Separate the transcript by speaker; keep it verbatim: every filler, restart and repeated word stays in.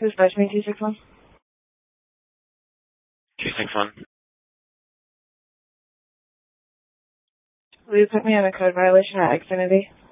Speaker 1: Dispatch me two six one.
Speaker 2: two six one.
Speaker 1: Will you put me on a code violation at Xfinity?